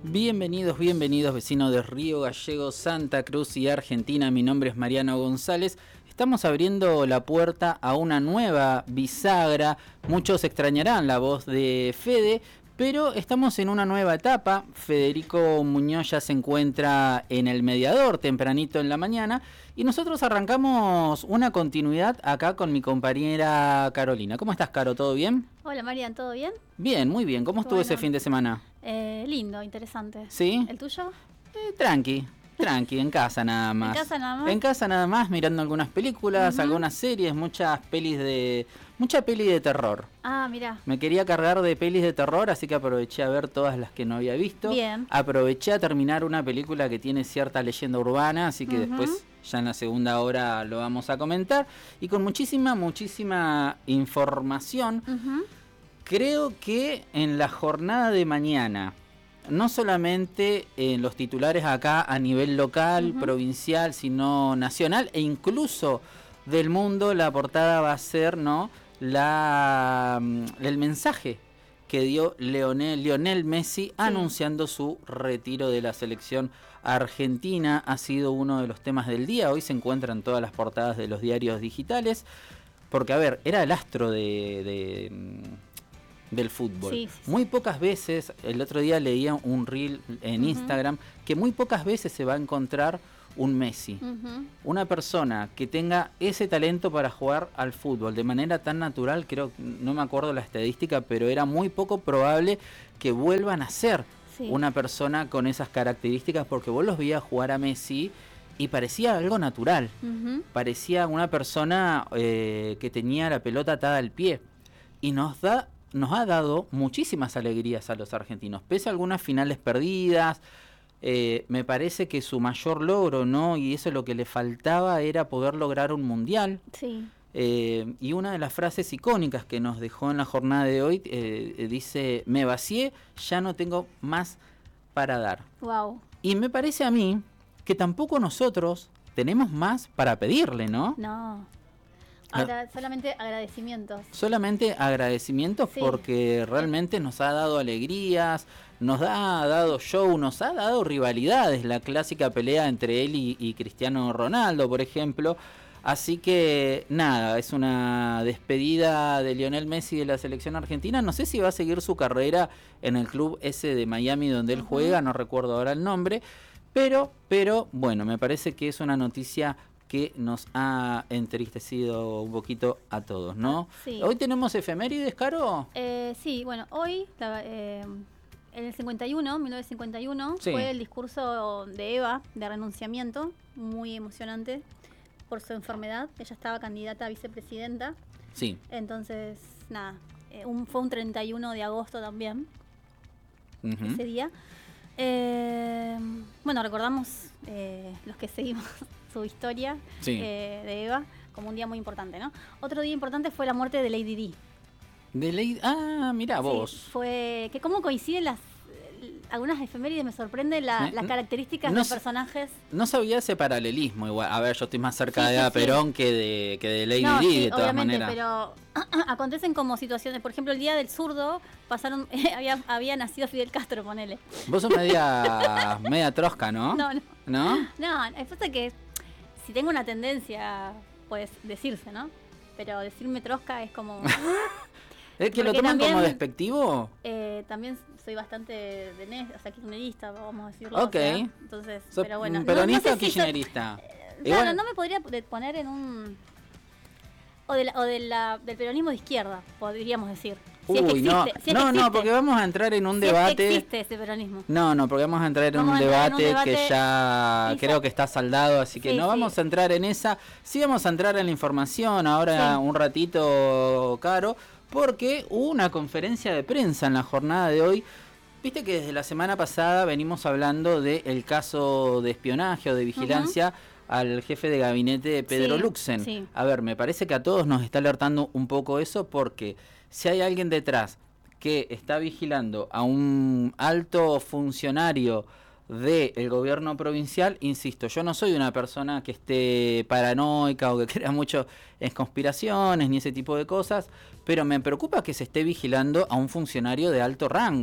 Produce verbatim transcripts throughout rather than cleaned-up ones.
Bienvenidos, bienvenidos vecinos de Río Gallegos, Santa Cruz y Argentina. Mi nombre es Mariano González. Estamos abriendo la puerta a una nueva bisagra. Muchos extrañarán la voz de Fede, pero estamos en una nueva etapa. Federico Muñoz ya se encuentra en el mediador tempranito en la mañana y nosotros arrancamos una continuidad acá con mi compañera Carolina. ¿Cómo estás, Caro? ¿Todo bien? Hola, Marian, ¿todo bien? Bien, muy bien. ¿Cómo estuvo Bueno. ese fin de semana? Eh, lindo, interesante. ¿Sí? ¿El tuyo? Eh, tranqui, tranqui, en casa nada más. ¿En casa nada más? En casa nada más, mirando algunas películas, Uh-huh. algunas series, muchas pelis de... Mucha peli de terror. Ah, mirá. Me quería cargar de pelis de terror, así que aproveché a ver todas las que no había visto. Bien. Aproveché a terminar una película que tiene cierta leyenda urbana, así que Uh-huh. después ya en la segunda hora lo vamos a comentar. Y con muchísima, muchísima información. Uh-huh. Creo que en la jornada de mañana, no solamente en los titulares acá a nivel local, Uh-huh. provincial, sino nacional e incluso del mundo, la portada va a ser, ¿no?, la el mensaje que dio Lionel, Lionel Messi, sí, anunciando su retiro de la selección argentina. Ha sido uno de los temas del día. Hoy se encuentran todas las portadas de los diarios digitales. Porque, a ver, era el astro de... de del fútbol. Sí, sí, sí. Muy pocas veces, el otro día leía un reel en uh-huh. Instagram, que muy pocas veces se va a encontrar un Messi. Uh-huh. Una persona que tenga ese talento para jugar al fútbol de manera tan natural, creo, no me acuerdo la estadística, pero era muy poco probable que vuelvan a ser sí. una persona con esas características, porque vos los veías jugar a Messi y parecía algo natural. Uh-huh. Parecía una persona eh, que tenía la pelota atada al pie. Y nos da nos ha dado muchísimas alegrías a los argentinos, pese a algunas finales perdidas. Eh, me parece que su mayor logro, ¿no?, y eso es lo que le faltaba, era poder lograr un mundial. Sí. Eh, y una de las frases icónicas que nos dejó en la jornada de hoy eh, dice: me vacié, ya no tengo más para dar. Wow. Y me parece a mí que tampoco nosotros tenemos más para pedirle, ¿no? No. Ahora, solamente agradecimientos. Solamente agradecimientos, sí, porque realmente nos ha dado alegrías, nos ha dado show, nos ha dado rivalidades, la clásica pelea entre él y, y Cristiano Ronaldo, por ejemplo. Así que nada, es una despedida de Lionel Messi de la selección argentina. No sé si va a seguir su carrera en el club ese de Miami donde él uh-huh. juega, no recuerdo ahora el nombre, pero, pero bueno, me parece que es una noticia que nos ha entristecido un poquito a todos, ¿no? Sí. ¿Hoy tenemos efemérides, Caro? Eh, sí, bueno, hoy, la, eh, en el cincuenta y uno, mil novecientos cincuenta y uno, sí. fue el discurso de Eva, de renunciamiento, muy emocionante, por su enfermedad. Ella estaba candidata a vicepresidenta. Sí. Entonces, nada, eh, un, fue un treinta y uno de agosto también, uh-huh. ese día. Eh, bueno, recordamos eh, los que seguimos su historia, sí. eh, de Eva, como un día muy importante, ¿no? Otro día importante fue la muerte de Lady Di. De Lady, ah, mirá, sí, vos. Fue que cómo coinciden las algunas efemérides, me sorprende la, ¿Eh? las características no, de los personajes. No sabía ese paralelismo igual. A ver, yo estoy más cerca sí, de Eva sí, Perón sí. que de que de Lady no, Di, sí, de todas maneras. Pero acontecen como situaciones, por ejemplo, el día del zurdo pasaron había había nacido Fidel Castro, ponele. Vos sos media media trosca, ¿no? No, no. ¿No? No, es cosa que si tengo una tendencia, pues decirse, ¿no? Pero decirme trosca es como... ¿Es que lo toman también, como despectivo? Eh, también soy bastante de ne- o sea, kirchnerista, vamos a decirlo. Ok. O sea, entonces, ¿Sos pero bueno. peronista no, no o kirchnerista? Si so, eh, claro, no me podría poner en un... O, de la, o de la, del peronismo de izquierda, podríamos decir. Si Uy, es que existe, no, si es no, que no, porque vamos a entrar en un si debate. Es que existe ese peronismo. No, no, porque vamos a entrar en, vamos un, a entrar debate en un debate que ya Isa. creo que está saldado, así que sí, no sí. vamos a entrar en esa. Sí vamos a entrar en la información ahora sí. un ratito, Caro, porque hubo una conferencia de prensa en la jornada de hoy. Viste que desde la semana pasada venimos hablando del caso de espionaje o de vigilancia uh-huh. al jefe de gabinete de Pedro sí, Luxen. Sí. A ver, me parece que a todos nos está alertando un poco eso, porque si hay alguien detrás que está vigilando a un alto funcionario del gobierno provincial, insisto, yo no soy una persona que esté paranoica o que crea mucho en conspiraciones ni ese tipo de cosas, pero me preocupa que se esté vigilando a un funcionario de alto rango,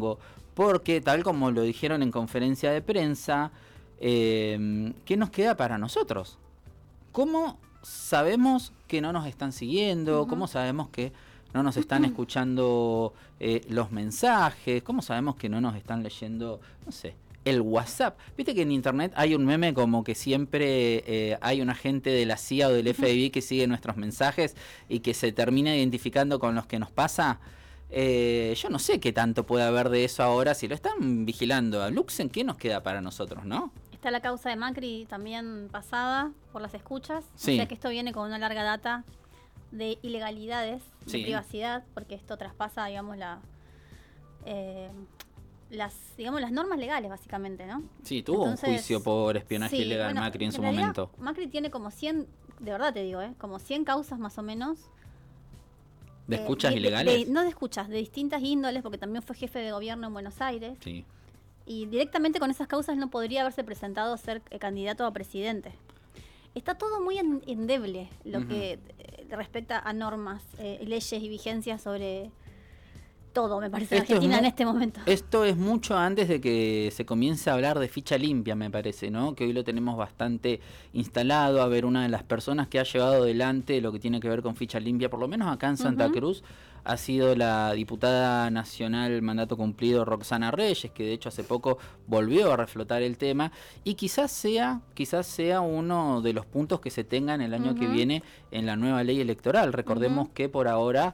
porque tal como lo dijeron en conferencia de prensa, eh, ¿qué nos queda para nosotros? ¿Cómo sabemos que no nos están siguiendo? Uh-huh. ¿Cómo sabemos que no nos están escuchando eh, los mensajes? ¿Cómo sabemos que no nos están leyendo, no sé, el WhatsApp? Viste que en internet hay un meme como que siempre eh, hay un agente de la C I A o del F B I que sigue nuestros mensajes y que se termina identificando con los que nos pasa. Eh, yo no sé qué tanto puede haber de eso ahora, si lo están vigilando a Luxen, ¿qué nos queda para nosotros, no? Está la causa de Macri también pasada por las escuchas, sí. O sea que esto viene con una larga data de ilegalidades, de sí. privacidad, porque esto traspasa, digamos, la... Eh, las digamos las normas legales básicamente, ¿no? Sí, tuvo Entonces, un juicio por espionaje sí, ilegal bueno, Macri en, en su realidad, momento. Macri tiene como cien, de verdad te digo, ¿eh? como cien causas más o menos. ¿De escuchas eh, de, ilegales? De, de, no de escuchas, de distintas índoles, porque también fue jefe de gobierno en Buenos Aires. Sí. Y directamente con esas causas no podría haberse presentado a ser eh, candidato a presidente. Está todo muy en, endeble lo uh-huh. que eh, respecta a normas, eh, leyes y vigencias sobre... todo, me parece, en Argentina en este momento. Esto es mucho antes de que se comience a hablar de ficha limpia, me parece, ¿no? Que hoy lo tenemos bastante instalado. A ver, una de las personas que ha llevado adelante lo que tiene que ver con ficha limpia, por lo menos acá en Santa uh-huh. Cruz, ha sido la diputada nacional mandato cumplido Roxana Reyes, que de hecho hace poco volvió a reflotar el tema, y quizás sea, quizás sea uno de los puntos que se tengan el año uh-huh. que viene en la nueva ley electoral. Recordemos uh-huh. que por ahora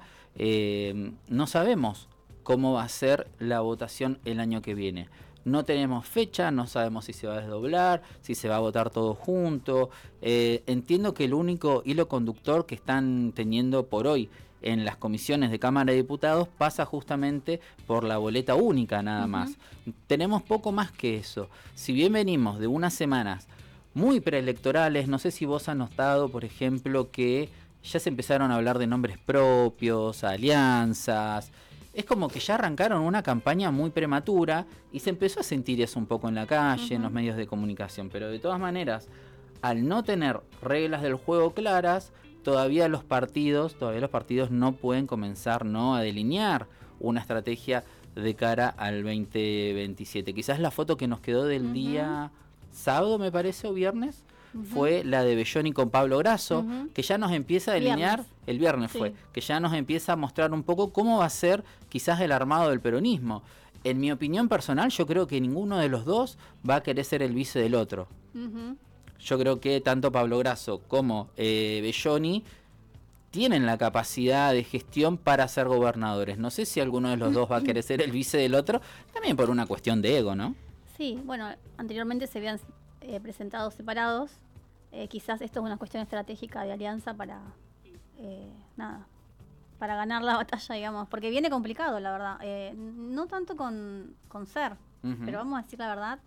eh, no sabemos cómo va a ser la votación el año que viene. No tenemos fecha, no sabemos si se va a desdoblar, si se va a votar todo junto. Eh, entiendo que el único hilo conductor que están teniendo por hoy en las comisiones de Cámara de Diputados pasa justamente por la boleta única nada uh-huh. más. Tenemos poco más que eso. Si bien venimos de unas semanas muy preelectorales, no sé si vos has notado, por ejemplo, que ya se empezaron a hablar de nombres propios, alianzas. Es como que ya arrancaron una campaña muy prematura y se empezó a sentir eso un poco en la calle, uh-huh. en los medios de comunicación. Pero de todas maneras, al no tener reglas del juego claras, todavía los partidos, todavía los partidos no pueden comenzar, ¿no?, a delinear una estrategia de cara al veinte veintisiete. Quizás la foto que nos quedó del uh-huh. día sábado, me parece, o viernes, uh-huh. fue la de Belloni con Pablo Grasso, uh-huh. que ya nos empieza a delinear, viernes. el viernes sí. fue, que ya nos empieza a mostrar un poco cómo va a ser quizás el armado del peronismo. En mi opinión personal, yo creo que ninguno de los dos va a querer ser el vice del otro. Uh-huh. Yo creo que tanto Pablo Grasso como eh, Belloni tienen la capacidad de gestión para ser gobernadores. No sé si alguno de los dos va a querer ser el vice del otro, también por una cuestión de ego, ¿no? Sí, bueno, anteriormente se habían eh, presentado separados. Eh, quizás esto es una cuestión estratégica de alianza para, eh, nada, para ganar la batalla, digamos, porque viene complicado, la verdad. Eh, no tanto con, con ser, uh-huh. pero vamos a decir la verdad,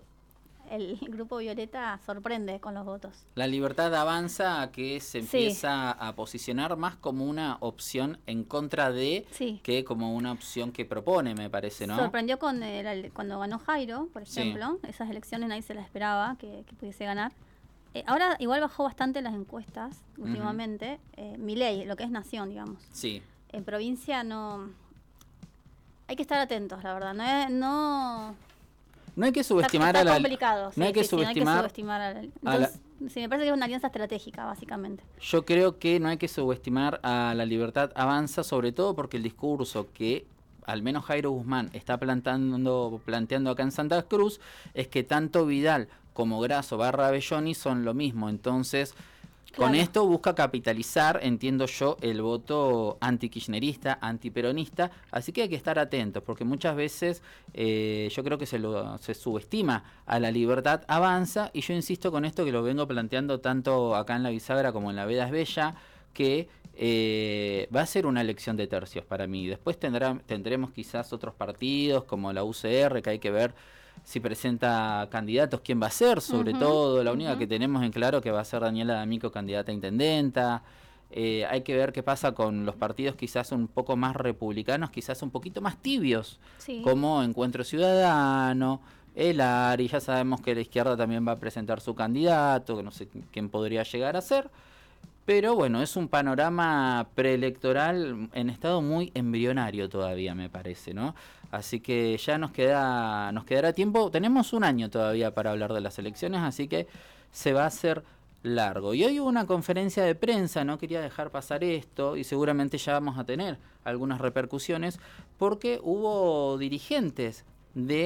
el grupo Violeta sorprende con los votos. La Libertad Avanza, que se empieza sí. a posicionar más como una opción en contra de sí. que como una opción que propone, me parece, ¿no? Sorprendió con el, cuando ganó Jairo, por ejemplo. Sí. Esas elecciones nadie se las esperaba que, que pudiese ganar. Eh, ahora igual bajó bastante las encuestas últimamente. Uh-huh. Eh, Milei, lo que es nación, digamos. Sí. En provincia no... Hay que estar atentos, la verdad. No... Es, no... No hay que subestimar está, está a la complicado, sí, no hay que sí, subestimar, sí, no hay que subestimar a la, entonces, a la, sí, me parece que es una alianza estratégica básicamente. Yo creo que no hay que subestimar a la Libertad Avanza, sobre todo porque el discurso que al menos Jairo Guzmán está plantando, planteando acá en Santa Cruz es que tanto Vidal como Grasso barra Belloni son lo mismo. Entonces, claro. con esto busca capitalizar, entiendo yo, el voto anti-kirchnerista, antiperonista, así que hay que estar atentos, porque muchas veces eh, yo creo que se, lo, se subestima a la Libertad Avanza, y yo insisto con esto que lo vengo planteando tanto acá en la bisagra como en la Veda es Bella, que eh, va a ser una elección de tercios para mí. Después tendrá, tendremos quizás otros partidos como la U C R, que hay que ver si presenta candidatos, quién va a ser, sobre uh-huh, todo, la única uh-huh. que tenemos en claro que va a ser Daniela D'Amico, candidata a intendenta. Eh, hay que ver qué pasa con los partidos quizás un poco más republicanos, quizás un poquito más tibios, sí. como Encuentro Ciudadano, el ARI. Ya sabemos que la izquierda también va a presentar su candidato, que no sé quién podría llegar a ser. Pero bueno, es un panorama preelectoral en estado muy embrionario todavía, me parece, ¿no? Así que ya nos queda, nos quedará tiempo. Tenemos un año todavía para hablar de las elecciones, así que se va a hacer largo. Y hoy hubo una conferencia de prensa, no quería dejar pasar esto, y seguramente ya vamos a tener algunas repercusiones, porque hubo dirigentes de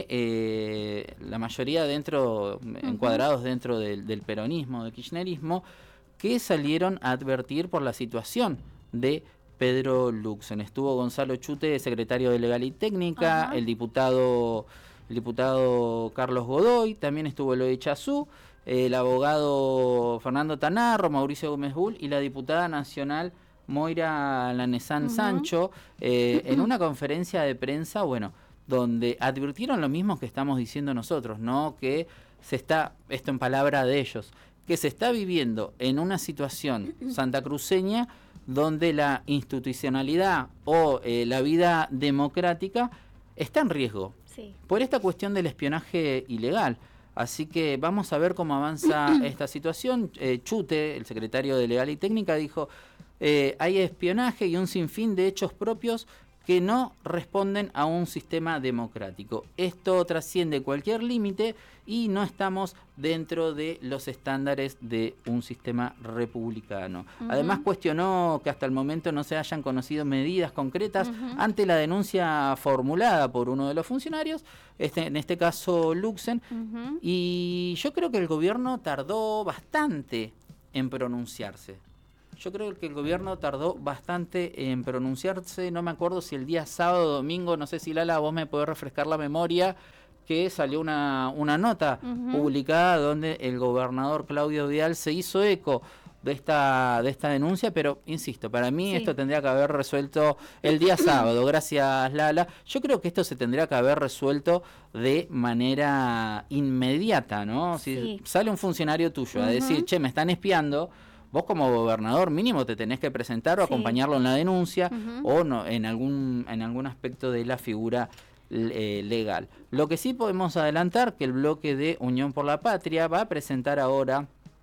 eh, la mayoría dentro, uh-huh. encuadrados dentro del, del peronismo, del kirchnerismo, que salieron a advertir por la situación de Pedro Luxen. Estuvo Gonzalo Chute, secretario de Legal y Técnica, uh-huh. el diputado el diputado Carlos Godoy, también estuvo Eloy Chazú, el abogado Fernando Tanarro, Mauricio Gómez Bull y la diputada nacional Moira Lanesán uh-huh. Sancho, eh, en una conferencia de prensa, bueno, donde advirtieron lo mismo que estamos diciendo nosotros, ¿no? Que se está, esto en palabra de ellos, que se está viviendo en una situación santacruceña donde la institucionalidad o eh, la vida democrática está en riesgo sí. por esta cuestión del espionaje ilegal. Así que vamos a ver cómo avanza esta situación. Eh, Chute, el secretario de Legal y Técnica, dijo, eh, hay espionaje y un sinfín de hechos propios que no responden a un sistema democrático. Esto trasciende cualquier límite y no estamos dentro de los estándares de un sistema republicano. Uh-huh. Además cuestionó que hasta el momento no se hayan conocido medidas concretas uh-huh. ante la denuncia formulada por uno de los funcionarios, este, en este caso Luxen, uh-huh. y yo creo que el gobierno tardó bastante en pronunciarse. Yo creo que el gobierno tardó bastante en pronunciarse, no me acuerdo si el día sábado o domingo, no sé si Lala, vos me podés refrescar la memoria, que salió una, una nota uh-huh. publicada donde el gobernador Claudio Vidal se hizo eco de esta, de esta denuncia, pero insisto, para mí sí. esto tendría que haber resuelto el día sábado, gracias Lala. Yo creo que esto se tendría que haber resuelto de manera inmediata, ¿no? Si sí. sale un funcionario tuyo uh-huh. a decir, che, me están espiando, vos como gobernador mínimo te tenés que presentar o sí. acompañarlo en la denuncia uh-huh. o no, en algún en algún aspecto de la figura eh, legal. Lo que sí podemos adelantar que el bloque de Unión por la Patria va a presentar ahora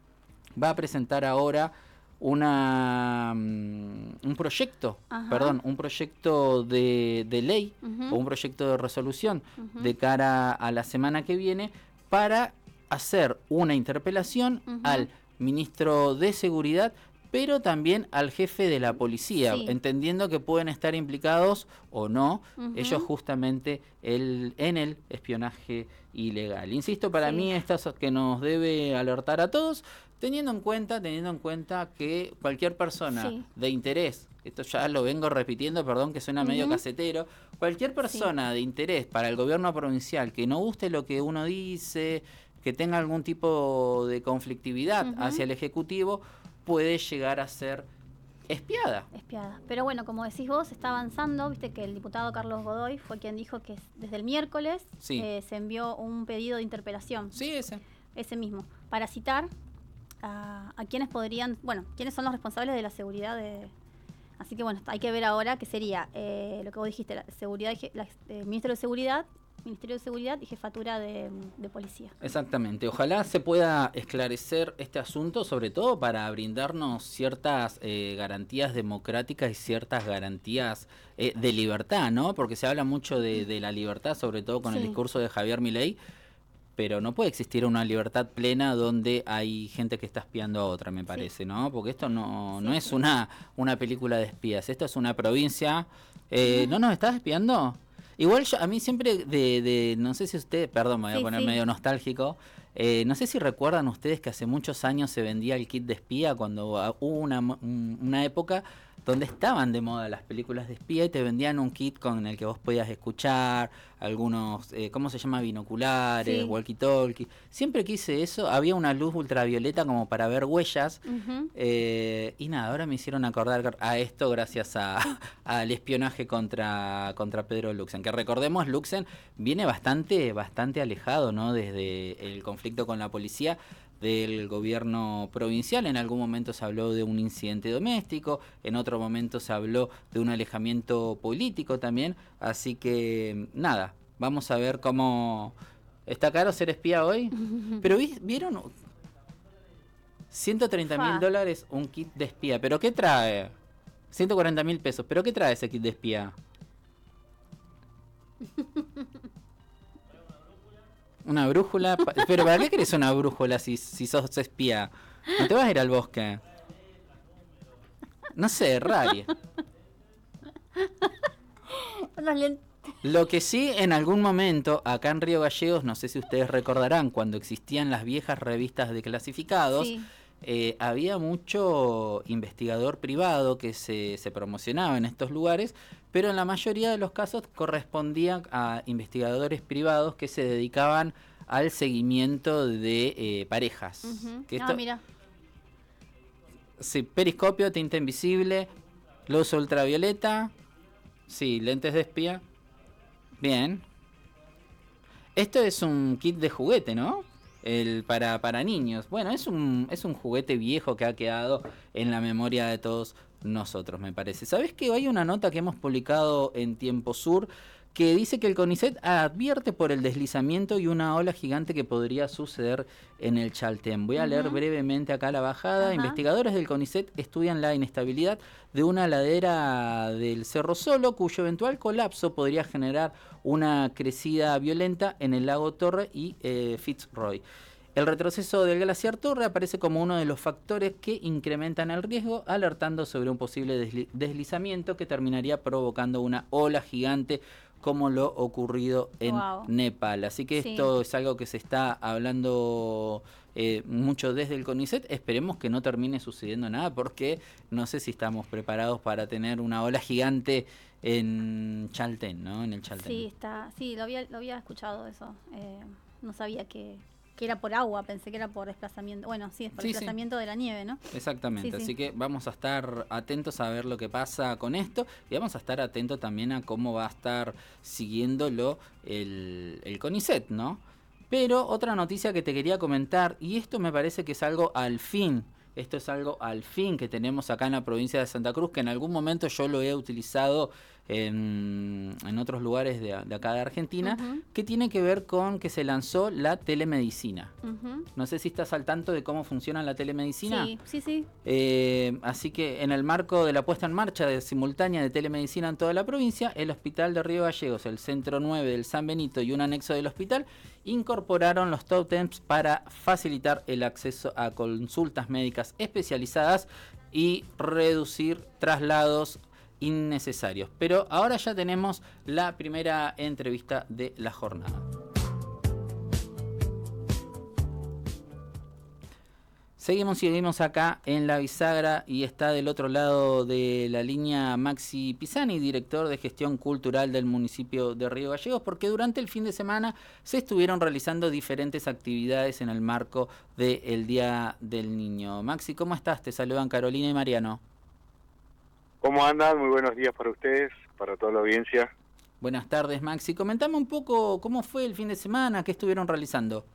va a presentar ahora una um, un proyecto, uh-huh. perdón, un proyecto de, de ley uh-huh. o un proyecto de resolución uh-huh. de cara a la semana que viene para hacer una interpelación uh-huh. al ministro de Seguridad, pero también al jefe de la policía, sí. entendiendo que pueden estar implicados o no, uh-huh. ellos justamente el, en el espionaje ilegal. Insisto, para sí. mí esto es que nos debe alertar a todos, teniendo en cuenta, teniendo en cuenta que cualquier persona sí. de interés, esto ya lo vengo repitiendo, perdón que suena uh-huh. medio casetero, cualquier persona sí. de interés para el gobierno provincial que no guste lo que uno dice, que tenga algún tipo de conflictividad uh-huh. hacia el Ejecutivo, puede llegar a ser espiada. Espiada. Pero bueno, como decís vos, está avanzando, viste que el diputado Carlos Godoy fue quien dijo que desde el miércoles sí. eh, se envió un pedido de interpelación. Sí, ese. Ese mismo, para citar a, a quienes podrían, bueno, quiénes son los responsables de la seguridad de... Así que bueno, hay que ver ahora qué sería eh, lo que vos dijiste, la seguridad, la, el ministro de Seguridad, Ministerio de Seguridad y Jefatura de, de Policía. Exactamente. Ojalá se pueda esclarecer este asunto, sobre todo para brindarnos ciertas eh, garantías democráticas y ciertas garantías eh, de libertad, ¿no? Porque se habla mucho de, de la libertad, sobre todo con sí. el discurso de Javier Milei, pero no puede existir una libertad plena donde hay gente que está espiando a otra, me parece, sí. ¿no? Porque esto no, sí, no es sí. una, una película de espías, esto es una provincia. Eh, ¿No nos estás espiando? Igual yo, a mí siempre de, de, no sé si usted, perdón, me voy sí, a poner sí. medio nostálgico, eh, no sé si recuerdan ustedes que hace muchos años se vendía el kit de espía cuando hubo una, una época donde estaban de moda las películas de espía y te vendían un kit con el que vos podías escuchar algunos, eh, ¿cómo se llama? Binoculares, sí. walkie-talkie. Siempre quise eso, había una luz ultravioleta como para ver huellas uh-huh. eh, y nada, ahora me hicieron acordar a esto gracias a al espionaje contra, contra Pedro Luxen, que recordemos, Luxen viene bastante, bastante alejado, ¿no? Desde el conflicto con la policía del gobierno provincial. En algún momento se habló de un incidente doméstico, en otro momento se habló de un alejamiento político también, así que nada, vamos a ver cómo... ¿Está caro ser espía hoy? Pero ¿vieron? ciento treinta mil dólares un kit de espía. ¿Pero qué trae? ciento cuarenta mil pesos. ¿Pero qué trae ese kit de espía? Una brújula. ¿Pero para qué querés una brújula si, si sos espía? ¿No te vas a ir al bosque? No sé, rari. Lo que sí, en algún momento, acá en Río Gallegos, no sé si ustedes recordarán, cuando existían las viejas revistas de clasificados, sí. eh, había mucho investigador privado que se, se promocionaba en estos lugares, pero en la mayoría de los casos correspondían a investigadores privados que se dedicaban al seguimiento de eh, parejas. Uh-huh. Que ah, esto, mira. Sí, periscopio, tinta invisible, luz ultravioleta, sí, lentes de espía. Bien. Esto es un kit de juguete, ¿no? El para, para niños. Bueno, es un, es un juguete viejo que ha quedado en la memoria de todos nosotros, me parece. ¿Sabés que hay una nota que hemos publicado en Tiempo Sur que dice que el CONICET advierte por el deslizamiento y una ola gigante que podría suceder en el Chaltén? Voy a uh-huh. leer brevemente acá la bajada. Uh-huh. Investigadores del CONICET estudian la inestabilidad de una ladera del Cerro Solo, cuyo eventual colapso podría generar una crecida violenta en el lago Torre y eh, Fitzroy. El retroceso del glaciar Torre aparece como uno de los factores que incrementan el riesgo, alertando sobre un posible desli- deslizamiento que terminaría provocando una ola gigante como lo ocurrido en wow. Nepal. Así que esto sí. es algo que se está hablando eh, mucho desde el CONICET. Esperemos que no termine sucediendo nada, porque no sé si estamos preparados para tener una ola gigante en Chaltén, ¿no? En el Chaltén. Sí, está, sí, lo había, lo había escuchado eso. Eh, no sabía que... que era por agua, pensé que era por desplazamiento. Bueno, sí, es por sí, desplazamiento sí. de la nieve, ¿no? Exactamente, sí, así sí. que vamos a estar atentos a ver lo que pasa con esto y vamos a estar atentos también a cómo va a estar siguiéndolo el, el CONICET, ¿no? Pero otra noticia que te quería comentar, y esto me parece que es algo al fin, esto es algo al fin que tenemos acá en la provincia de Santa Cruz, que en algún momento yo lo he utilizado en, en otros lugares de, de acá de Argentina, uh-huh. que tiene que ver con que se lanzó la telemedicina. Uh-huh. No sé si estás al tanto de cómo funciona la telemedicina. Sí, sí, sí. Eh, así que en el marco de la puesta en marcha de simultánea de telemedicina en toda la provincia, el Hospital de Río Gallegos, el Centro nueve del San Benito y un anexo del hospital incorporaron los tótems para facilitar el acceso a consultas médicas especializadas y reducir traslados innecesarios. Pero ahora ya tenemos la primera entrevista de la jornada. Seguimos, seguimos acá en la bisagra y está del otro lado de la línea Maxi Pisani, director de gestión cultural del municipio de Río Gallegos, porque durante el fin de semana se estuvieron realizando diferentes actividades en el marco del Día del Niño. Maxi, ¿cómo estás? Te saludan Carolina y Mariano. ¿Cómo andan? Muy buenos días para ustedes, para toda la audiencia. Buenas tardes, Maxi. Comentame un poco cómo fue el fin de semana, qué estuvieron realizando.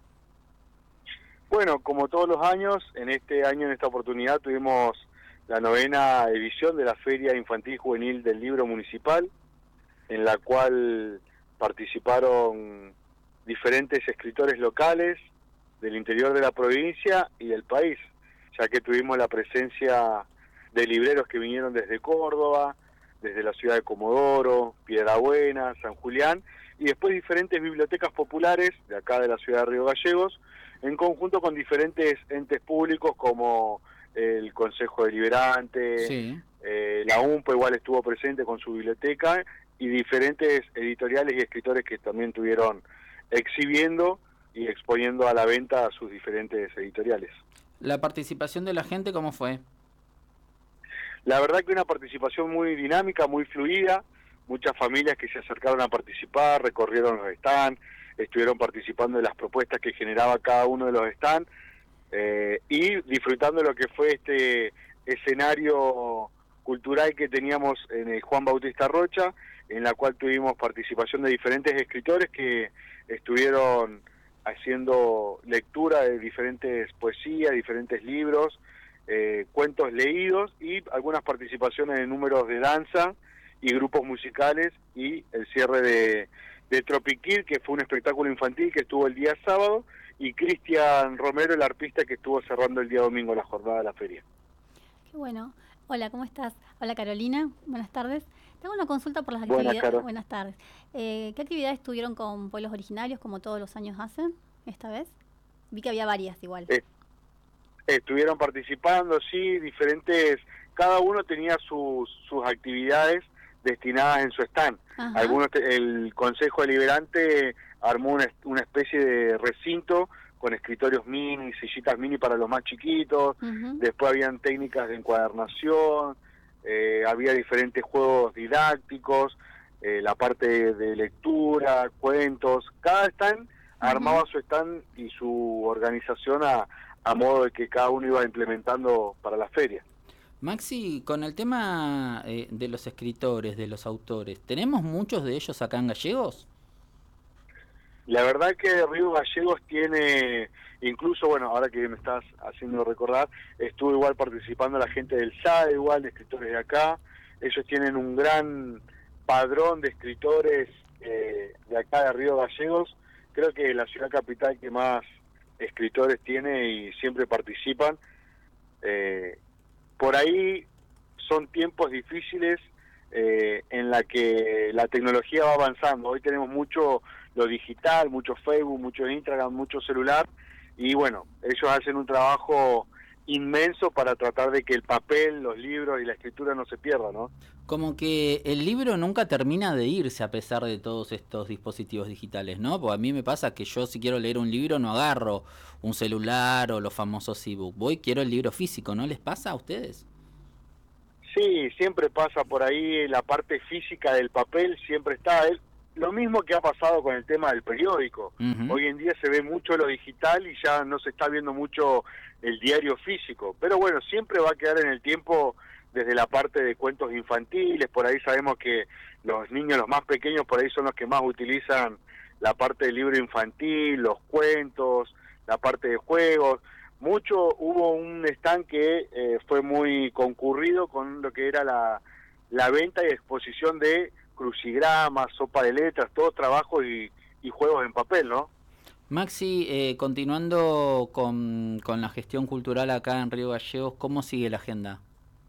Bueno, como todos los años, en este año, en esta oportunidad, tuvimos la novena edición de la Feria Infantil Juvenil del Libro Municipal, en la cual participaron diferentes escritores locales del interior de la provincia y del país, ya que tuvimos la presencia de libreros que vinieron desde Córdoba, desde la ciudad de Comodoro, Piedrabuena, San Julián, y después diferentes bibliotecas populares de acá de la ciudad de Río Gallegos, en conjunto con diferentes entes públicos como el Consejo Deliberante, sí. eh, la U M P A igual estuvo presente con su biblioteca, y diferentes editoriales y escritores que también estuvieron exhibiendo y exponiendo a la venta a sus diferentes editoriales. ¿La participación de la gente cómo fue? La verdad que una participación muy dinámica, muy fluida, muchas familias que se acercaron a participar, recorrieron los stands, estuvieron participando de las propuestas que generaba cada uno de los stands eh, y disfrutando de lo que fue este escenario cultural que teníamos en el Juan Bautista Rocha, en la cual tuvimos participación de diferentes escritores que estuvieron haciendo lectura de diferentes poesías, diferentes libros, eh, cuentos leídos y algunas participaciones en números de danza y grupos musicales, y el cierre de, de Tropiquil, que fue un espectáculo infantil que estuvo el día sábado y Cristian Romero, el arpista que estuvo cerrando el día domingo la jornada de la feria. Qué bueno. Hola, ¿cómo estás? Hola Carolina, buenas tardes. Tengo una consulta por las Buenas, actividades. Caro. Buenas tardes. Eh, ¿Qué actividades tuvieron con pueblos originarios, como todos los años hacen, esta vez? Vi que había varias igual. Eh, estuvieron participando, sí, diferentes, cada uno tenía sus, sus actividades destinadas en su stand. Ajá. Algunos, el Consejo Deliberante armó una, una especie de recinto con escritorios mini, sillitas mini para los más chiquitos, Uh-huh. después habían técnicas de encuadernación, eh, había diferentes juegos didácticos, eh, la parte de, de lectura, cuentos, cada stand uh-huh. armaba su stand y su organización a, a modo de que cada uno iba implementando para la feria. Maxi, con el tema eh, de los escritores, de los autores, ¿tenemos muchos de ellos acá en Gallegos? La verdad que Río Gallegos tiene, incluso, bueno, ahora que me estás haciendo recordar, estuvo igual participando la gente del S A D, igual, de escritores de acá. Ellos tienen un gran padrón de escritores eh, de acá de Río Gallegos. Creo que es la ciudad capital que más escritores tiene y siempre participan. Eh, por ahí son tiempos difíciles eh, en la que la tecnología va avanzando. Hoy tenemos mucho lo digital, mucho Facebook, mucho Instagram, mucho celular, y bueno, ellos hacen un trabajo inmenso para tratar de que el papel, los libros y la escritura no se pierdan, ¿no? Como que el libro nunca termina de irse a pesar de todos estos dispositivos digitales, ¿no? Porque a mí me pasa que yo si quiero leer un libro no agarro un celular o los famosos ebook, voy, quiero el libro físico, ¿no les pasa a ustedes? Sí, siempre pasa por ahí la parte física del papel, siempre está. Lo mismo que ha pasado con el tema del periódico. Uh-huh. Hoy en día se ve mucho lo digital y ya no se está viendo mucho el diario físico. Pero bueno, siempre va a quedar en el tiempo desde la parte de cuentos infantiles. Por ahí sabemos que los niños, los más pequeños, por ahí son los que más utilizan la parte del libro infantil, los cuentos, la parte de juegos. Mucho, hubo un stand que eh, fue muy concurrido con lo que era la, la venta y exposición de crucigramas, sopa de letras, todos trabajos y, y juegos en papel, ¿no? Maxi, eh, continuando con, con la gestión cultural acá en Río Gallegos, ¿cómo sigue la agenda?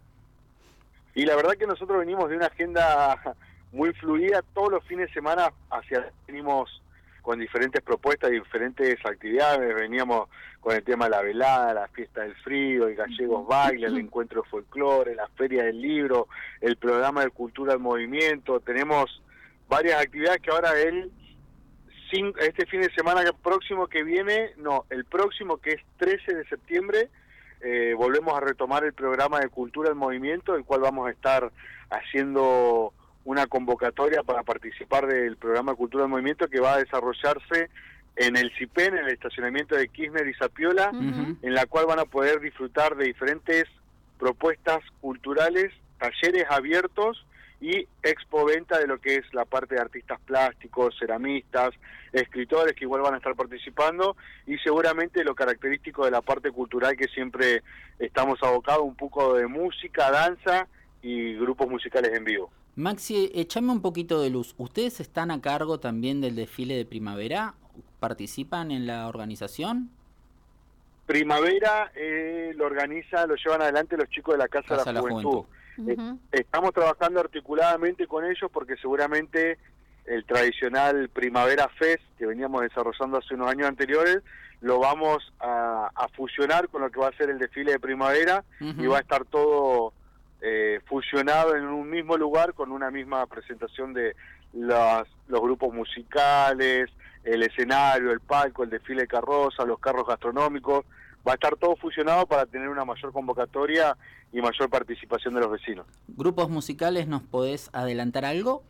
Y la verdad que nosotros venimos de una agenda muy fluida, todos los fines de semana hacia venimos con diferentes propuestas, diferentes actividades, veníamos con el tema de la velada, la fiesta del frío, el Gallegos Baile, el encuentro de folclore, la feria del libro, el programa de cultura al movimiento. Tenemos varias actividades que ahora el este fin de semana próximo que viene, no, el próximo que es trece de septiembre, eh, volvemos a retomar el programa de cultura al movimiento, el cual vamos a estar haciendo una convocatoria para participar del programa de Cultura del Movimiento que va a desarrollarse en el CIPEN, en el estacionamiento de Kirchner y Zapiola, uh-huh. en la cual van a poder disfrutar de diferentes propuestas culturales, talleres abiertos y expoventa de lo que es la parte de artistas plásticos, ceramistas, escritores que igual van a estar participando, y seguramente lo característico de la parte cultural que siempre estamos abocados, un poco de música, danza y grupos musicales en vivo. Maxi, échame un poquito de luz. ¿Ustedes están a cargo también del desfile de primavera? ¿Participan en la organización? Primavera eh, lo organiza, lo llevan adelante los chicos de la Casa, Casa de la, la Juventud. Juventud. Uh-huh. eh, estamos trabajando articuladamente con ellos porque seguramente el tradicional Primavera Fest que veníamos desarrollando hace unos años anteriores lo vamos a, a fusionar con lo que va a ser el desfile de primavera uh-huh. y va a estar todo eh, fusionado en un mismo lugar con una misma presentación de las, los grupos musicales, el escenario, el palco, el desfile de carroza, los carros gastronómicos. Va a estar todo fusionado para tener una mayor convocatoria y mayor participación de los vecinos. ¿Grupos musicales nos podés adelantar algo?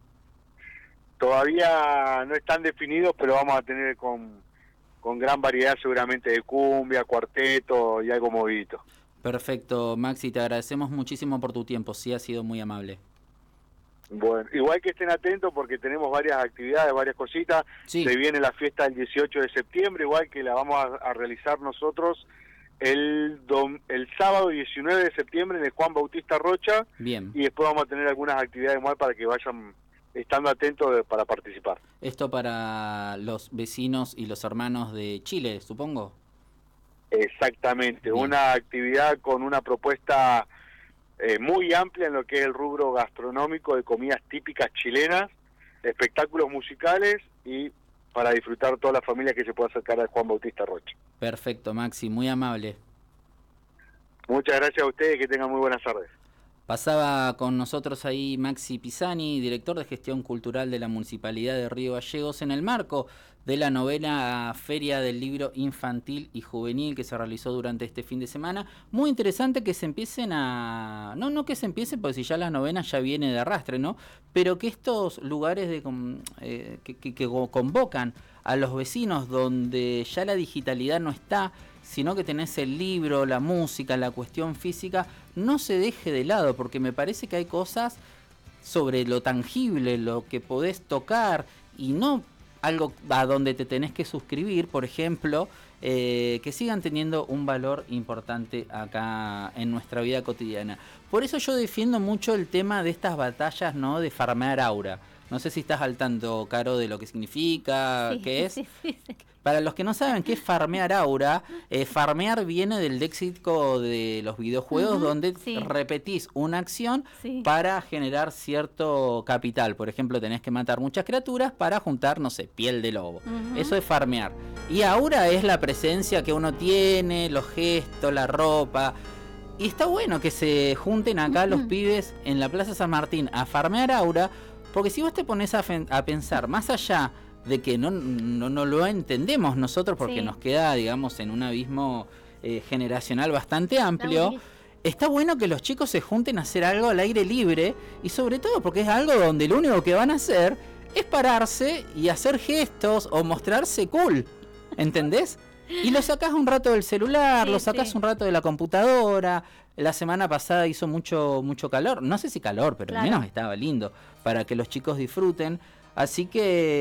Todavía no están definidos, pero vamos a tener con, con gran variedad seguramente de cumbia, cuarteto y algo movidito. Perfecto, Maxi, te agradecemos muchísimo por tu tiempo, sí ha sido muy amable. Bueno, igual que estén atentos porque tenemos varias actividades, varias cositas. Sí. Se viene la fiesta del dieciocho de septiembre, igual que la vamos a, a realizar nosotros el, dom, el sábado diecinueve de septiembre en el Juan Bautista Rocha. Bien. Y después vamos a tener algunas actividades más para que vayan estando atentos para participar. Esto para los vecinos y los hermanos de Chile, supongo. Exactamente, bien. Una actividad con una propuesta eh, muy amplia en lo que es el rubro gastronómico de comidas típicas chilenas, espectáculos musicales y para disfrutar toda la familia que se pueda acercar a Juan Bautista Rocha. Perfecto, Maxi, muy amable. Muchas gracias a ustedes, que tengan muy buenas tardes. Pasaba con nosotros ahí Maxi Pisani, director de Gestión Cultural de la Municipalidad de Río Gallegos, en el marco de la novena Feria del Libro Infantil y Juvenil que se realizó durante este fin de semana. Muy interesante que se empiecen a... No, no que se empiecen, porque si ya la novena ya viene de arrastre, ¿no? Pero que estos lugares de eh, que, que, que convocan a los vecinos donde ya la digitalidad no está, sino que tenés el libro, la música, la cuestión física, no se deje de lado, porque me parece que hay cosas sobre lo tangible, lo que podés tocar, y no algo a donde te tenés que suscribir, por ejemplo, eh, que sigan teniendo un valor importante acá en nuestra vida cotidiana. Por eso yo defiendo mucho el tema de estas batallas, ¿no?, de farmear aura. No sé si estás al tanto, Caro, de lo que significa, sí, qué es. Sí, sí, sí. Para los que no saben qué es farmear aura, eh, farmear viene del léxico de los videojuegos, uh-huh, donde sí. repetís una acción sí. para generar cierto capital. Por ejemplo, tenés que matar muchas criaturas para juntar, no sé, piel de lobo. Uh-huh. Eso es farmear. Y aura es la presencia que uno tiene, los gestos, la ropa. Y está bueno que se junten acá uh-huh. los pibes en la Plaza San Martín a farmear aura, porque si vos te pones a, a pensar más allá de que no, no, no lo entendemos nosotros porque sí. nos queda, digamos, en un abismo eh, generacional bastante amplio, está bueno que los chicos se junten a hacer algo al aire libre, y sobre todo porque es algo donde lo único que van a hacer es pararse y hacer gestos o mostrarse cool, ¿entendés? Y lo sacás un rato del celular, sí, lo sacás sí. un rato de la computadora. La semana pasada hizo mucho, mucho calor, no sé si calor, pero claro. al menos estaba lindo, para que los chicos disfruten. Así que